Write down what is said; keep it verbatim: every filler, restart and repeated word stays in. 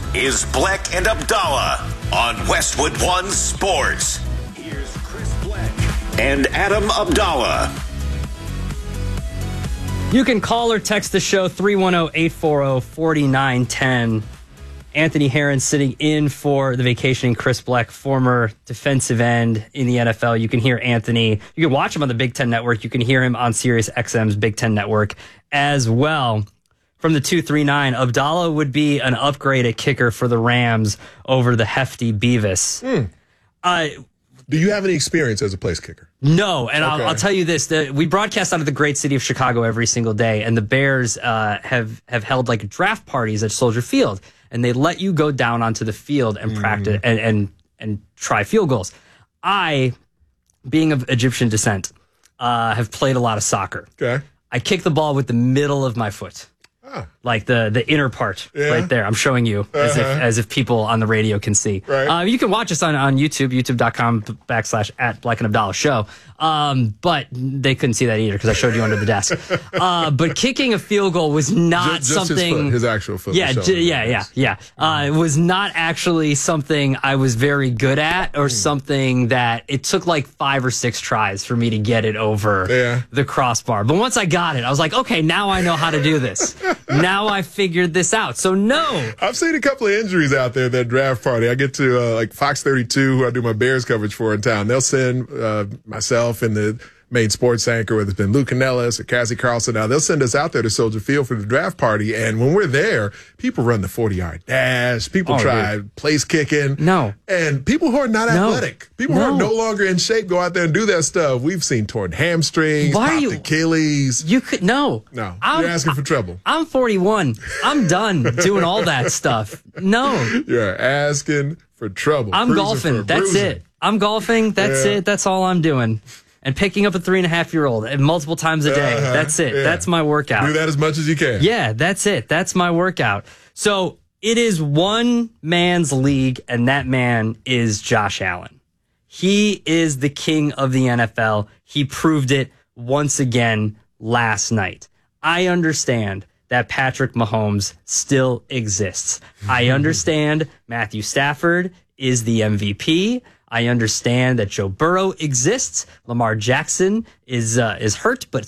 is Bleck and Abdallah on Westwood One Sports. Here's Chris Bleck and Adam Abdallah. You can call or text the show three one zero, eight four zero, four nine one zero. Anthony Herron sitting in for the vacationing Chris Bleck, former defensive end in the N F L. You can hear Anthony. You can watch him on the Big Ten Network. You can hear him on Sirius X M's Big Ten Network as well. From the two three nine, Abdallah would be an upgrade at kicker for the Rams over the hefty Beavis. Mm. Uh, Do you have any experience as a place kicker? No, and Okay. I'll, I'll tell you this. The, we broadcast out of the great city of Chicago every single day, and the Bears uh, have, have held like draft parties at Soldier Field, and they let you go down onto the field and mm. practice and, and, and try field goals. I, being of Egyptian descent, uh, have played a lot of soccer. Okay. I kick the ball with the middle of my foot. Ah. Like the, the inner part Yeah. right there. I'm showing you as Uh-huh. if as if people on the radio can see. Right. Uh, you can watch us on, on YouTube, youtube.com backslash at Bleck and Abdallah show. Um, but they couldn't see that either because I showed you under the desk. Uh, but kicking a field goal was not just, just something. His, foot, his actual foot. Yeah, was j- showing yeah, you. yeah, yeah. Uh, it was not actually something I was very good at or something that it took like five or six tries for me to get it over Yeah. the crossbar. But once I got it, I was like, okay, now I know how to do this. Now I figured this out. So no. I've seen a couple of injuries out there at that draft party. I get to uh, like Fox thirty-two, who I do my Bears coverage for in town. They'll send uh, myself and the main sports anchor, whether it's been Lou Canellis or Cassie Carlson. Now they'll send us out there to Soldier Field for the draft party. And when we're there, people run the forty-yard dash. People Oh, try dude. place kicking. No. And people who are not No. athletic, people No. who are no longer in shape, go out there and do that stuff. We've seen torn hamstrings, Why are popped you- Achilles. You could, no. No, I'm, you're asking for trouble. I'm forty-one. I'm done doing all that stuff. No. You're asking for trouble. I'm Cruising golfing. for a That's bruising. it. I'm golfing. That's Yeah. it. That's all I'm doing. And picking up a three and a half year old multiple times a day. Uh-huh. That's it. Yeah. That's my workout. Do that as much as you can. Yeah, that's it. That's my workout. So it is one man's league, and that man is Josh Allen. He is the king of the N F L. He proved it once again last night. I understand that Patrick Mahomes still exists. I understand Matthew Stafford is the M V P. I understand that Joe Burrow exists. Lamar Jackson is uh, is hurt, but